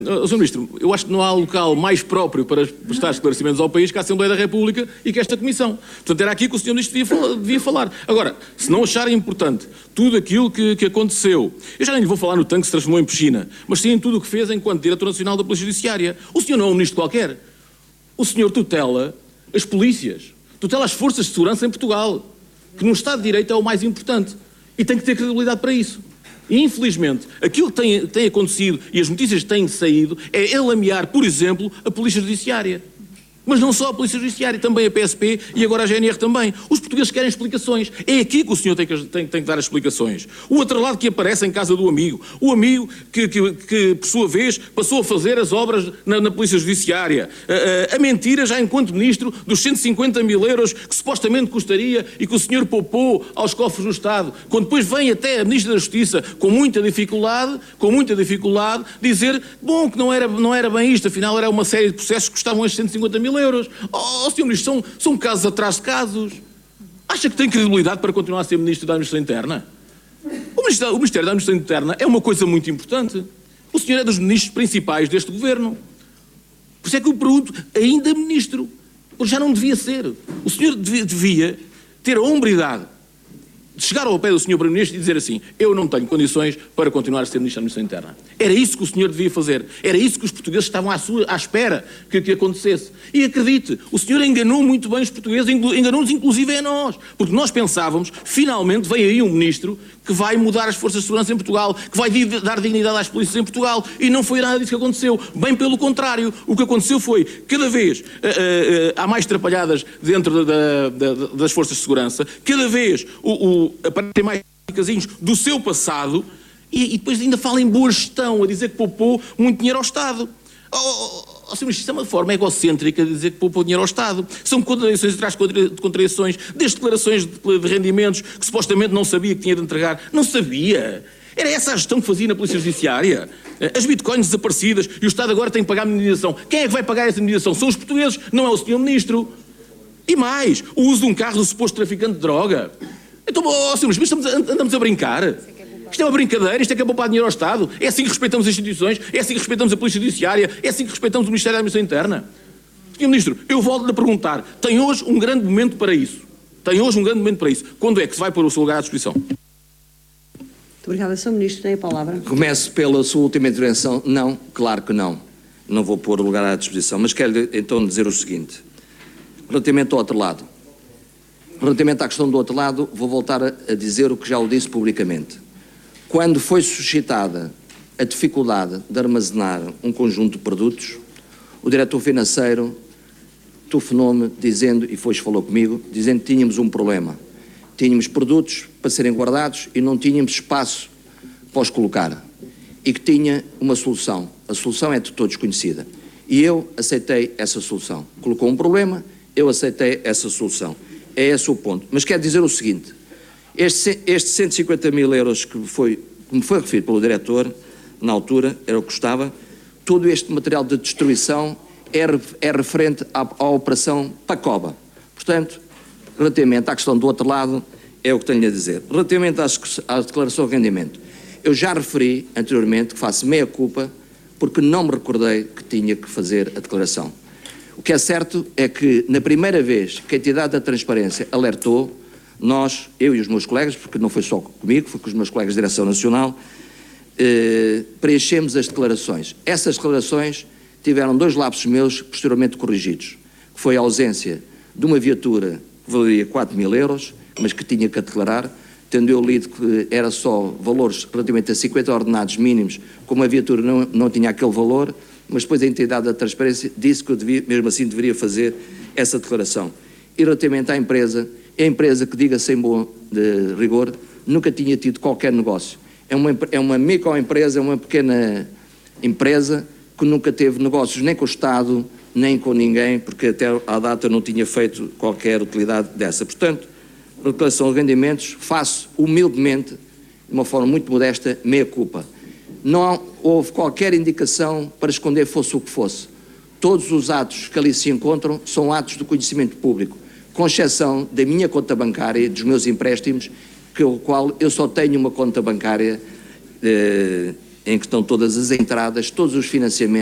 Sr. Ministro, eu acho que não há local mais próprio para prestar esclarecimentos ao país que a Assembleia da República e que esta Comissão. Portanto, era aqui que o Sr. Ministro devia falar. Agora, se não acharem importante tudo aquilo que aconteceu, eu já nem lhe vou falar no tanque que se transformou em piscina, mas sim em tudo o que fez enquanto Diretor Nacional da Polícia Judiciária. O senhor não é um ministro qualquer. O senhor tutela as polícias, tutela as forças de segurança em Portugal, que no Estado de Direito é o mais importante. E tem que ter credibilidade para isso. E, infelizmente, aquilo que tem acontecido e as notícias que têm saído é alamear, por exemplo, a Polícia Judiciária. Mas não só a Polícia Judiciária, também a PSP e agora a GNR também. Os portugueses querem explicações. É aqui que o senhor tem que dar as explicações. O outro lado que aparece em casa do amigo. O amigo que por sua vez, passou a fazer as obras na Polícia Judiciária. A mentira já enquanto ministro dos 150 mil euros que supostamente custaria e que o senhor poupou aos cofres do Estado. Quando depois vem até a Ministra da Justiça com muita dificuldade, dizer, bom, que não era bem isto, afinal era uma série de processos que custavam estes 150 mil euros. Oh, Sr. Ministro, são casos atrás de casos. Acha que tem credibilidade para continuar a ser Ministro da Administração Interna? O Ministério da Administração Interna é uma coisa muito importante. O senhor é dos ministros principais deste governo. Por isso é que eu pergunto, ainda Ministro? Porque já não devia ser. O senhor devia ter a hombridade de chegar ao pé do Sr. Primeiro-Ministro e dizer assim, eu não tenho condições para continuar a ser Ministro da Administração Interna. Era isso que o senhor devia fazer. Era isso que os portugueses estavam à espera que acontecesse. E acredite, o senhor enganou muito bem os portugueses, enganou-nos inclusive a nós. Porque nós pensávamos, finalmente vem aí um Ministro que vai mudar as forças de segurança em Portugal, que vai dar dignidade às polícias em Portugal. E não foi nada disso que aconteceu. Bem pelo contrário. O que aconteceu foi, cada vez há mais trapalhadas dentro das forças de segurança, cada vez aparecem mais casinhos do seu passado e depois ainda fala em boa gestão, a dizer que poupou muito dinheiro ao Estado. Sr. Ministro, isto é uma forma egocêntrica de dizer que poupou dinheiro ao Estado. São contradições atrás de contradições, desde declarações de rendimentos que supostamente não sabia que tinha de entregar. Não sabia. Era essa a gestão que fazia na Polícia Judiciária. As bitcoins desaparecidas e o Estado agora tem que pagar a indenização. Quem é que vai pagar essa indenização? São os portugueses, não é o Sr. Ministro. E mais, o uso de um carro do suposto traficante de droga. Então, Sr. Ministro, andamos a brincar. Isto é uma brincadeira, isto é que é poupar dinheiro ao Estado. É assim que respeitamos as instituições, é assim que respeitamos a Polícia Judiciária, é assim que respeitamos o Ministério da Administração Interna. Sr. Ministro, eu volto-lhe a perguntar, tem hoje um grande momento para isso? Quando é que se vai pôr o seu lugar à disposição? Muito obrigada, Sr. Ministro. Tem a palavra. Começo pela sua última intervenção. Não, claro que não. Não vou pôr o lugar à disposição. Mas quero então dizer o seguinte. Relativamente ao outro lado. Relativamente à questão do outro lado, vou voltar a dizer o que já o disse publicamente. Quando foi suscitada a dificuldade de armazenar um conjunto de produtos, o diretor financeiro telefonou-me dizendo, e foi falou comigo, dizendo que tínhamos um problema. Tínhamos produtos para serem guardados e não tínhamos espaço para os colocar. E que tinha uma solução. A solução é de todos conhecida. E eu aceitei essa solução. Colocou um problema, eu aceitei essa solução. É esse o ponto. Mas quero dizer o seguinte, estes 150 mil euros que me foi referido pelo diretor, na altura, era o que custava, todo este material de destruição é referente à operação Pacoba. Portanto, relativamente à questão do outro lado, é o que tenho a dizer. Relativamente à declaração de rendimento, eu já referi anteriormente que faço meia-culpa porque não me recordei que tinha que fazer a declaração. O que é certo é que, na primeira vez que a entidade da transparência alertou, nós, eu e os meus colegas, porque não foi só comigo, foi com os meus colegas de Direção Nacional, preenchemos as declarações. Essas declarações tiveram 2 lapsos meus posteriormente corrigidos, que foi a ausência de uma viatura que valeria 4 mil euros, mas que tinha que declarar, tendo eu lido que era só valores relativamente a 50 ordenados mínimos, como a viatura não tinha aquele valor, mas depois a entidade da transparência disse que eu mesmo assim deveria fazer essa declaração. E relativamente à empresa, é a empresa que, diga sem bom rigor, nunca tinha tido qualquer negócio. É uma microempresa, é uma pequena empresa que nunca teve negócios nem com o Estado, nem com ninguém, porque até à data não tinha feito qualquer utilidade dessa. Portanto, a declaração de rendimentos, faço humildemente, de uma forma muito modesta, meia-culpa. Não houve qualquer indicação para esconder fosse o que fosse. Todos os atos que ali se encontram são atos do conhecimento público, com exceção da minha conta bancária, dos meus empréstimos, que o qual eu só tenho uma conta bancária em que estão todas as entradas, todos os financiamentos